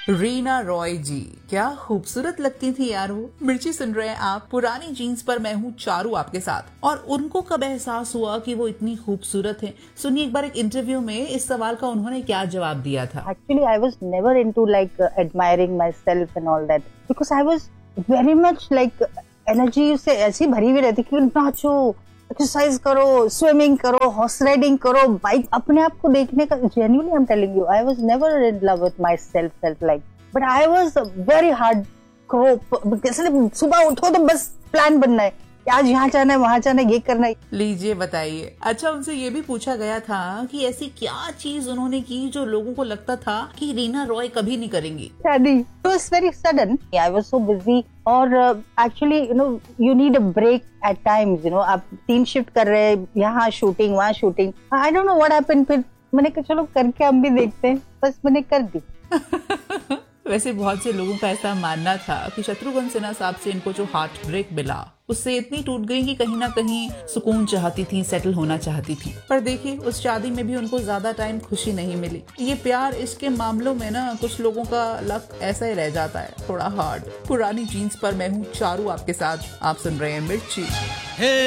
रीना रॉय जी, क्या खूबसूरत लगती थी यार वो। मिर्ची सुन रहे हैं आप पुरानी जीन्स पर, मैं हूँ चारू आपके साथ। और उनको कब एहसास हुआ कि वो इतनी खूबसूरत हैं? सुनिए एक बार एक इंटरव्यू में इस सवाल का उन्होंने क्या जवाब दिया था। Actually, I was never into like admiring myself and all that because I was very much like energy से ऐसी भरी हुई रहती कि नाचो, एक्सरसाइज करो, स्विमिंग करो, हॉर्स राइडिंग करो, बाइक, अपने आप को देखने का। Genuinely I am telling you, I was never in love with my self like, but I was very hard core. कैसे सुबह उठो तो बस प्लान बनना है कि आज यहाँ जाना है, वहां जाना है, ये करना है। लीजिए बताइए। अच्छा, उनसे ये भी पूछा गया था कि ऐसी क्या चीज उन्होंने की जो लोगों को लगता था कि रीना रॉय कभी नहीं करेंगी। शादी। It was very sudden. I was so busy. और actually, you need a break at times. आप 3 शिफ्ट कर रहे हैं, यहाँ शूटिंग, वहाँ shooting. I don't know what happened. फिर मैंने कहा चलो करके हम भी देखते हैं, बस मैंने कर दी। वैसे बहुत से लोगों का ऐसा मानना था कि शत्रुघ्न सिन्हा साहब से इनको जो हार्ट ब्रेक मिला उससे इतनी टूट गई कि कहीं ना कहीं सुकून चाहती थी, सेटल होना चाहती थी। पर देखिए उस शादी में भी उनको ज्यादा टाइम खुशी नहीं मिली। ये प्यार इसके मामलों में ना कुछ लोगों का लक ऐसा ही रह जाता है, थोड़ा हार्ड। पुरानी जीन्स पर मैं हूँ चारू आपके साथ, आप सुन रहे हैं मिर्ची।